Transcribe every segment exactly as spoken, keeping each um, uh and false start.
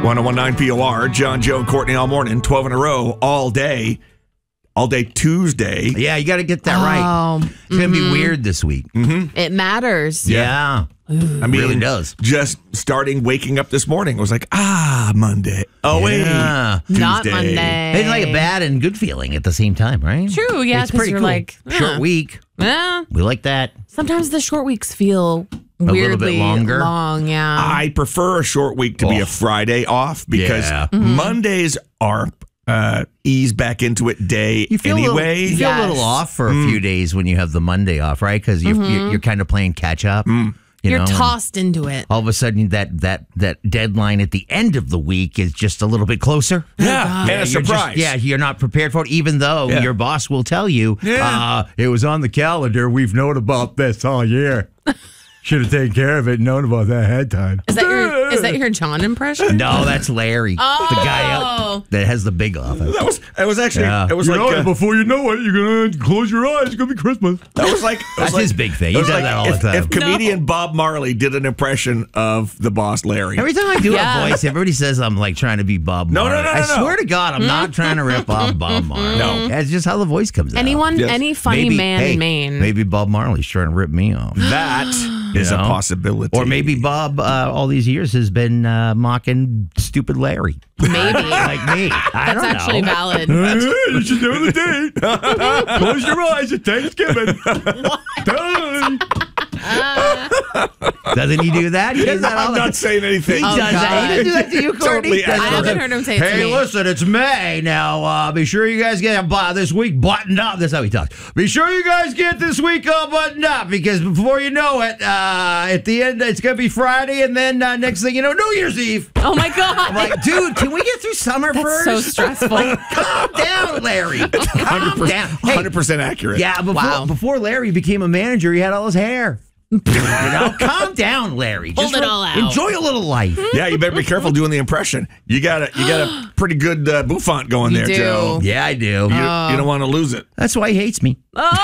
one oh one point nine P O R, John, Joe, and Courtney all morning, twelve in a row, all day. All day Tuesday. Yeah, you got to get that Oh, right. It's mm-hmm. going to be weird this week. Mm-hmm. It matters. Yeah. I mean, it really does. Just starting waking up this morning, I was like, ah, Monday. Oh, Yeah. wait. Not Tuesday. Monday. It's like a bad and good feeling at the same time, right? True, yeah, It's 'cause pretty you're cool. like, Short eh. week. Eh, We like that. sometimes the short weeks feel little bit weirdly longer? long. Yeah. I prefer a short week to be Oh. a Friday off because Yeah. Mm-hmm. Mondays are uh, ease back into it day You feel, a little, anyway. you feel a little Yes. off for a few days when you have the Monday off, right? Because you're, you're, you're kind of playing catch up. You You're know, and tossed into it. all of a sudden, that, that, that deadline at the end of the week is just a little bit closer. Yeah, and a You're just- surprise. yeah, you're not prepared for it, even though Yeah. your boss will tell you, Yeah. uh, it was on the calendar. We've known about this all year. Should have taken care of it and known about that ahead time. Is that your is that your John impression? No, that's Larry, Oh. the guy out that has the big office. That was it was actually Yeah. it was You like know, uh, before you know it, you're gonna close your eyes. It's gonna be Christmas. that was like it was That's like, his big thing. it He was does like that all if, the time. If comedian Bob Marley did an impression of the boss Larry. Every time I do Yeah. a voice, everybody says I'm like trying to be Bob No, no, Marley. no, no, I no. swear to God, I'm not trying to rip off Bob Marley. No. That's just how the voice comes out. Anyone, Yes. any funny Maybe- man hey, in Maine. Maybe Bob Marley's trying to rip me off. That is You a know? possibility. Or maybe Bob, uh, all these years, has been uh, mocking stupid Larry. Maybe. Like me. I That's don't actually know. valid. You should know the date. Close your eyes at Thanksgiving. Done. Doesn't he do that? He does that all I'm the not saying anything. He Oh, does that. He didn't do that to you, Courtney? Totally That's I accurate. haven't heard him say it to Hey, me. listen, it's May now. Uh, be sure you guys get uh, this week buttoned up. That's how he talks. Be sure you guys get this week all buttoned up because before you know it, uh, at the end, it's going to be Friday, and then uh, next thing you know, New Year's Eve. Oh my God. I'm like, dude, can we get through summer That's first? so stressful. Calm down, Larry. Calm down. one Hey, hundred percent accurate. yeah, before, Wow. before Larry became a manager, he had all his hair. You know, calm down, Larry. Hold Just it all out. Enjoy a little life. Yeah, you better be careful doing the impression. You got a you got a pretty good uh, bouffant going You there, do. Joe. Yeah, I do. You, you don't want to lose it. That's why he hates me.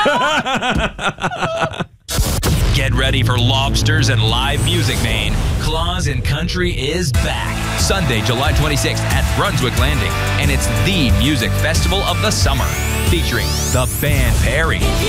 Get ready for lobsters and live music, Maine. Claus and Country is back. Sunday, July twenty-sixth at Brunswick Landing. And it's the music festival of the summer. Featuring the Band Perry,